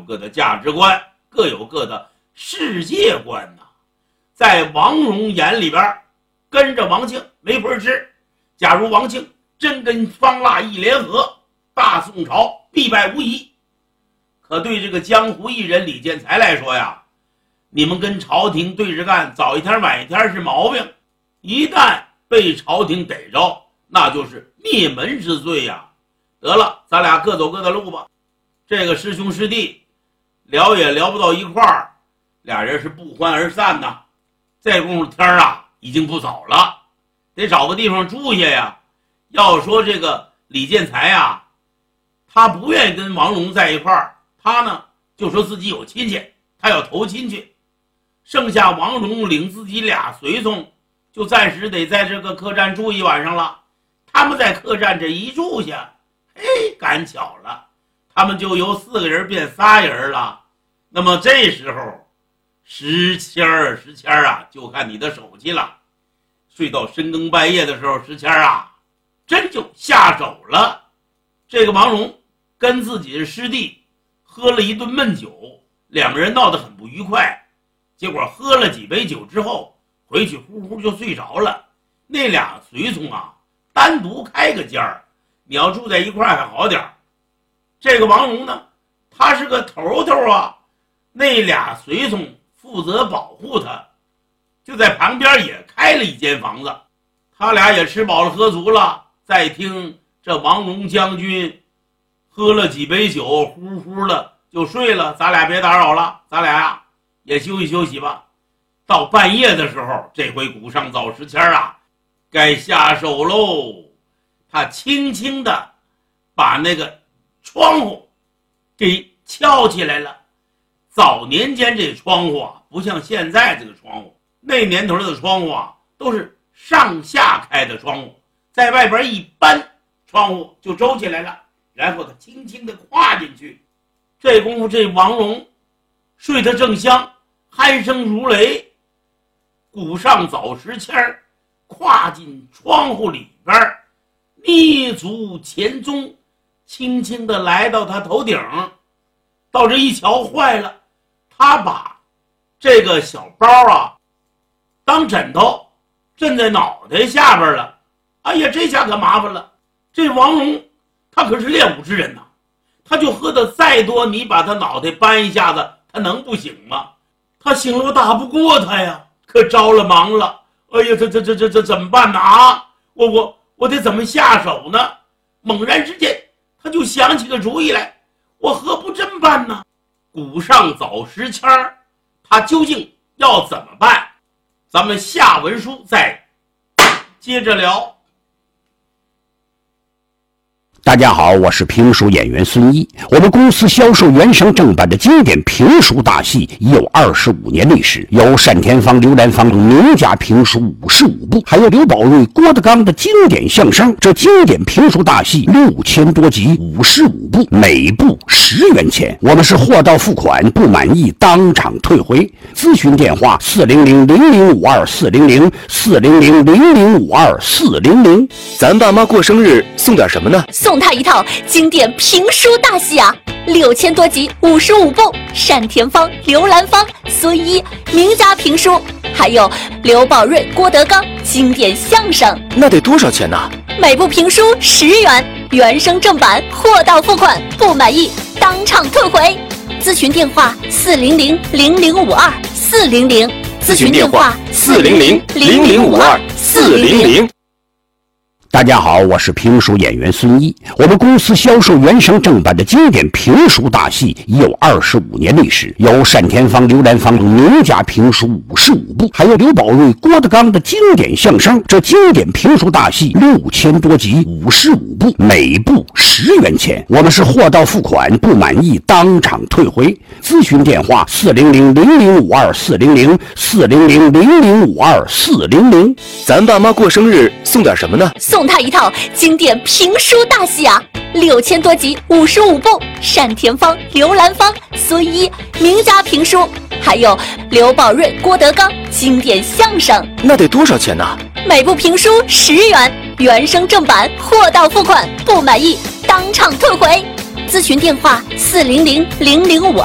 各的价值观，各有各的世界观呐。在王戎眼里边，跟着王庆没法吃。假如王庆真跟方腊一联合，大宋朝必败无疑。可对这个江湖艺人李建才来说呀，你们跟朝廷对着干，早一天晚一天是毛病，一旦被朝廷逮着，那就是灭门之罪呀。得了，咱俩各走各的路吧。这个师兄师弟聊也聊不到一块儿，俩人是不欢而散呐。这功夫天啊，已经不早了，得找个地方住下呀。要说这个李建才呀，他不愿意跟王戎在一块儿，他呢就说自己有亲戚，他要投亲去。剩下王戎领自己俩随从，就暂时得在这个客栈住一晚上了。他们在客栈这一住下，赶巧了，他们就由4个人变3人了。那么这时候石谦啊，就看你的手气了。睡到深更半夜的时候，石谦啊真就下手了。这个王戎跟自己的师弟喝了一顿闷酒，两个人闹得很不愉快。结果喝了几杯酒之后，回去呼呼就睡着了。那俩随从啊，单独开个间儿，你要住在一块还好点。这个王戎呢，他是个头头啊，那俩随从负责保护他，就在旁边也开了一间房子。他俩也吃饱了喝足了，再听这王戎将军喝了几杯酒，呼呼的就睡了。咱俩别打扰了，咱俩呀也休息休息吧。到半夜的时候，这回古上早时迁啊，该下手喽。他轻轻的把那个窗户给敲起来了。早年间这窗户啊，不像现在这个窗户，那年头的窗户啊，都是上下开的窗户，在外边一搬，窗户就周起来了，然后他轻轻的跨进去。这功夫，这王戎睡得正香，鼾声如雷。古上早时迁跨进窗户里边，蹑足前踪，轻轻地来到他头顶。到这一瞧，坏了，他把这个小包啊当枕头枕在脑袋下边了。哎呀，这下可麻烦了。这王戎他可是练武之人呐，他就喝的再多，你把他脑袋搬一下子，他能不醒吗？他醒了，我打不过他呀，可着了忙了。哎呀，这怎么办呢？啊，我得怎么下手呢？猛然之间，他就想起个主意来，我何不这么办呢？古上早时迁他究竟要怎么办？咱们下文书再接着聊。 大家好，我是评书演员孙一。我们公司销售原声正版的经典评书大戏已有25年历史，有单田芳、刘兰芳等名家评书55部，还有刘宝瑞、郭德纲的经典相声。这经典评书大戏6000多集，55部，每部10元钱。我们是货到付款，不满意当场退回。咨询电话400-0052-400，400-0052-400。 咱爸妈过生日送点什么呢？ 送他一套经典评书大戏啊，6000多集，55部，单田芳、刘兰芳、孙一名家评书，还有刘宝瑞、郭德纲经典相声。 那得多少钱呢？ 每部评书10元，原声正版，货到付款，不满意当场退回。咨询电话400-0052-400， 咨询电话400-0052-400。 大家好，我是评书演员孙一。我们公司销售原声正版的经典评书大戏已有25年历史，有单田芳、刘兰芳等名家评书55部，还有刘宝瑞、郭德纲的经典相声。这经典评书大戏6000多集，55部，每部10元钱。我们是货到付款，不满意当场退回。咨询电话400-0052-400， 400-0052-400。 咱爸妈过生日送点什么呢？ 送他一套经典评书大戏啊，6000多集，55部，单田芳、刘兰芳、孙一名家评书，还有刘宝瑞、郭德纲经典相声。 那得多少钱呢？ 每部评书10元，原声正版，货到付款，不满意当场退回。咨询电话400-0052-400。